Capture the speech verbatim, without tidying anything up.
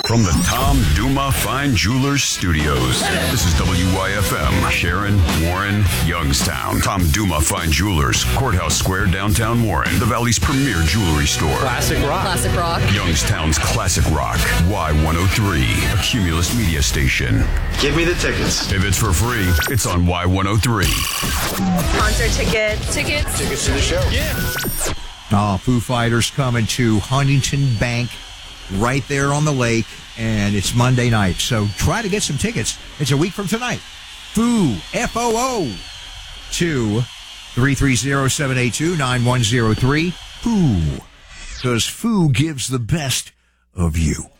From the Tom Duma Fine Jewelers Studios, this is W Y F M, Sharon, Warren, Youngstown. Tom Duma Fine Jewelers, Courthouse Square, downtown Warren, the Valley's premier jewelry store. Classic rock. Classic rock. Youngstown's classic rock, Y one oh three, a Cumulus media station. Give me the tickets. If it's for free, it's on Y one oh three. Concert tickets. Tickets. Tickets to the show. Yeah. Oh, Foo Fighters coming to Huntington Bank right there on the lake, and it's Monday night. So try to get some tickets. It's a week from tonight. Foo, F O O, to three three zero, seven eight two, nine one zero three. Foo, because Foo gives the best of you.